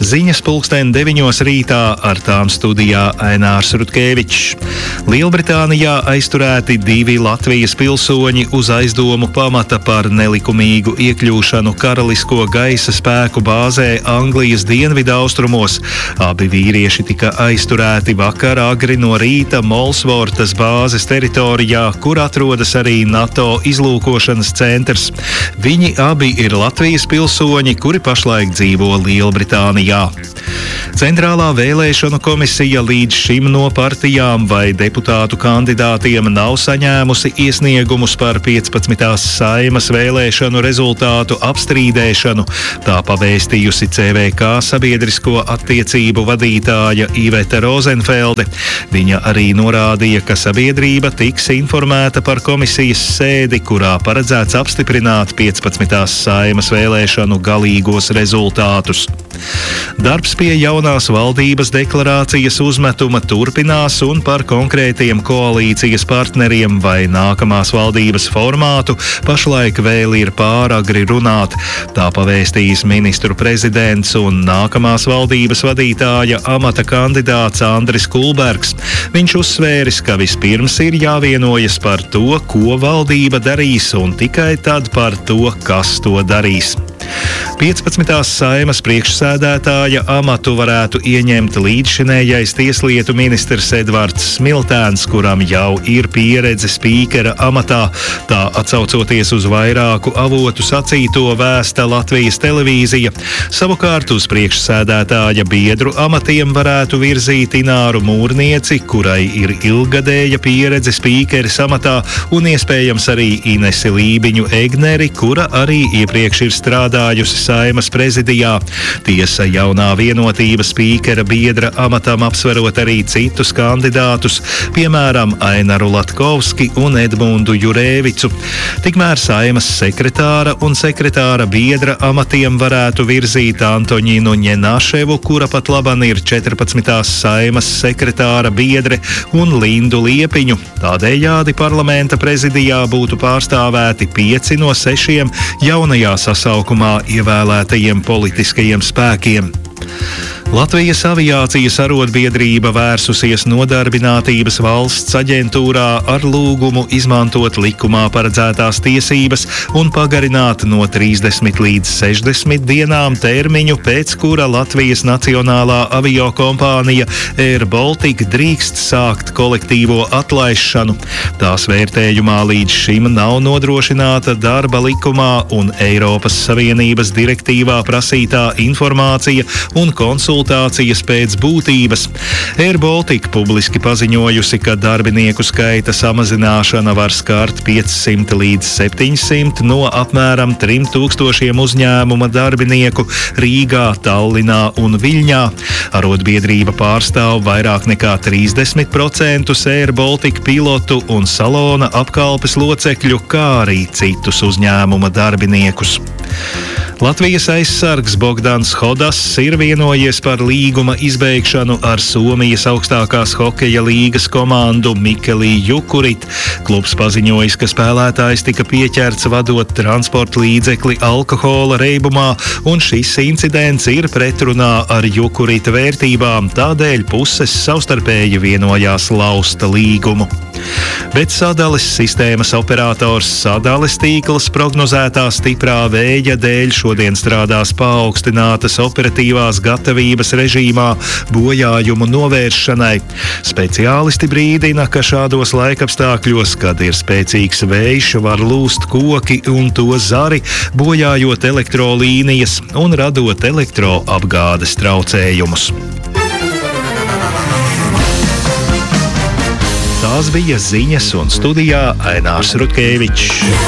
Ziņas 9:00 rītā, ar tām studijā Ainārs Rutkevičs. Lielbritānijā aizturēti 2 Latvijas pilsoņi uz aizdomu pamata par nelikumīgu iekļūšanu Karalisko gaisa spēku bāzē Anglijas dienvidaustrumos. Abi vīrieši tika aizturēti vakar agri no rīta Molsvortas bāzes teritorijā, kur atrodas arī NATO izlūkošanas centrs. Viņi abi ir Latvijas pilsoņi, kuri pašlaik dzīvo Lielbritānijā. Centrālā vēlēšanu komisija līdz šim no partijām vai deputātu kandidātiem nav saņēmusi iesniegumus par 15. Saeimas vēlēšanu rezultātu apstrīdēšanu. Tā pavēstījusi CVK sabiedrisko attiecību vadītāja Iveta Rozenfelde. Viņa arī norādīja, ka sabiedrība tiks informēta par komisijas sēdi, kurā paredzēts apstiprināt 15. Saeimas vēlēšanu galīgos rezultātus. Darbs pie jaunās valdības deklarācijas uzmetuma turpinās, un par konkrētiem koalīcijas partneriem vai nākamās valdības formātu pašlaik vēl ir pāragri runāt. Tā pavēstījis ministru prezidents un nākamās valdības vadītāja amata kandidāts Andris Kulbergs. Viņš uzsvēris, ka vispirms ir jāvienojas par to, ko valdība darīs, un tikai tad par to, kas to darīs. 15. Saeimas priekšsēdētāja amatu varētu ieņemt līdzšinējais tieslietu ministrs Edvards Smiltēns, kuram jau ir pieredze spīkera amatā. Tā atsaucoties uz vairāku avotu sacīto vēsta Latvijas televīzija. Savukārt uz priekšsēdētāja biedru amatiem varētu virzīt Ināru Mūrnieci, kurai ir ilgadēja pieredze spīkeres amatā, un iespējams arī Inesi Lībiņu Egneri, kura arī iepriekš ir strādājusi Saeimas prezidijā. Tiesa, jaunā Vienotība spīkera biedra amatam apsverot arī citus kandidātus, piemēram, Ainaru Latkovski un Edmundu Jurēvicu. Tikmēr Saeimas sekretāra un sekretāra biedra amatiem varētu virzīt Antoņinu Ņenaševu, kura pat laban ir 14. Saeimas sekretāra biedre, un Lindu Liepiņu. Tādējādi parlamenta prezidijā būtu pārstāvēti 5 no 6 jaunajā sasaukumā ievēlētajiem politiskajiem spēkiem. Latvijas aviācijas arotbiedrība vērsusies Nodarbinātības valsts aģentūrā ar lūgumu izmantot likumā paredzētās tiesības un pagarināt no 30 līdz 60 dienām termiņu, pēc kura Latvijas Nacionālā aviokompānija Air Baltic drīkst sākt kolektīvo atlaišanu. Tās vērtējumā līdz šim nav nodrošināta darba likumā un Eiropas Savienības direktīvā prasītā informācija un konsultācijas pēc būtības. Air Baltic publiski paziņojusi, ka darbinieku skaita samazināšana var skart 500 līdz 700 no apmēram 3000 uzņēmuma darbinieku Rīgā, Tallinā un Viļņā. Arotbiedrība pārstāv vairāk nekā 30% Air Baltic pilotu un salona apkalpes locekļu, kā arī citus uzņēmuma darbiniekus. Latvijas aizsargs Bogdans Hodas ir vienojies par līguma izbeigšanu ar Somijas augstākās hokeja līgas komandu Mikeli Jukurit. Klubs paziņojis, ka spēlētājs tika pieķerts vadot transporta līdzekli alkohola reibumā, un šis incidents ir pretrunā ar Jukurita vērtībām, tādēļ puses savstarpēji vienojās lausta līgumu. Bet sadales sistēmas operators Sadales tīkls prognozētā stiprā vēja dēļ šodien strādās paaugstinātas operatīvās gatavības režīmā bojājumu novēršanai. Speciālisti brīdina, ka šādos laikapstākļos, kad ir spēcīgs vējš, var lūst koki un to zari, bojājot elektrolīnijas un radot elektroapgādes traucējumus. Tās bija ziņas, un studijā Ainārs Rutkevičs.